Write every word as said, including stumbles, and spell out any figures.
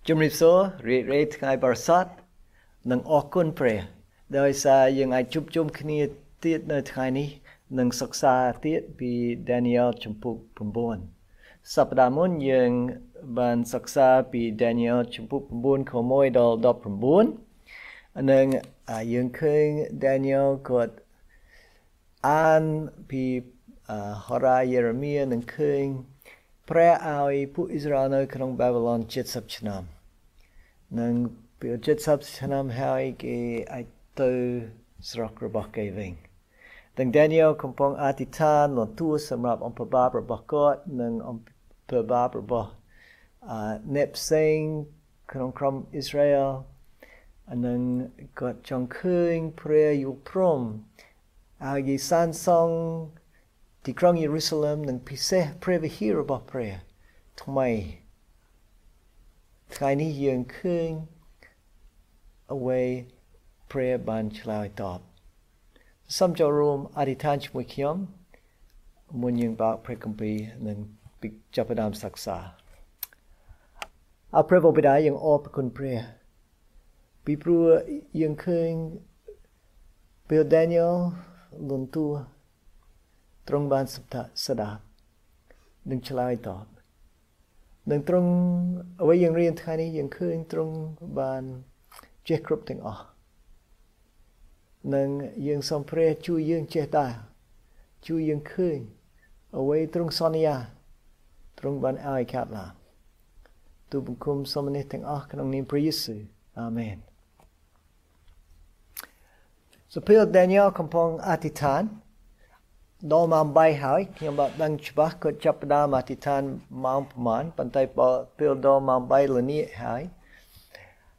ជំរាបសួររីករាយថ្ងៃបរិសុទ្ធនិងអរគុណព្រះដោយសារយើងអាចជួបជុំគ្នាទៀតនៅថ្ងៃនេះនិងសិក្សាទៀតពី Daniel ចំពុកnine សប្តាហ៍មុនយើងបានសិក្សាពី Daniel ចំពុកnineខoneដល់nineteenនិងយើងឃើញ Daniel គាត់អានពីហោរាយេរ៉េមៀនិងឃើញព្រះឲ្យពួកអ៊ីស្រាអែលនៅក្នុងបាប៊ីឡនseventyឆ្នាំនិងពីseventyឆ្នាំហើយគេអាចទៅស្រុករបស់គេវិញទាំង Daniel កំពុងអធិដ្ឋានលន់តួសម្រាប់អំពើបាបរបស់គាត់និងអំពើបាបរបស់អ្នកផ្សេងក្នុងក្រុមអ៊ីស្រាអែលនិងគាត់ចង់ឃើញព្រះយល់ព្រមឲ្យគេសាងសង់ទីក្រុងយេរូសាឡឹមនិងពិសេសព្រះវិហាររបស់ព្រះថ្មីថ្ងៃនេះយើងឃើញអ្វីព្រះបានឆ្លើយតបសូមចូលរួមអធិដ្ឋានជាមួយខ្ញុំមុនយើងបើកព្រះគម្ពីរនិងចាប់ផ្ដើមសិក្សាអរព្រះបិតាយើងអរព្រគុណព្រះពីព្រោះយើងឃើញពេល Daniel លន់តួទ្រង់បានស្ដាប់និងឆ្លើយតបនិងទ្រង់អ្វីយើងរៀនថ្ងៃនេះយើងឃើញទ្រង់បានចេះគ្រប់ទាំងអស់និងយើងសូមព្រះជួយយើងចេះដែរជួយយើងឃើញអ្វីទ្រង់សន្យាទ្រង់បានឲ្យកើតឡើងទូលបង្គំសូមនេះទាំងអស់ក្នុងនាមព្រះយេស៊ូវអាមែនសូពេល Daniel កំពុងអធិដ្ឋានដល់ម៉ោងeightហើយខ្ញុំបានដឹងច្បាស់គាត់ចាប់ផ្ដើមអធិដ្ឋានម៉ោងប្រហែលប៉ុន្តែពេលដល់ម៉ោងeightល្ងាចហើយ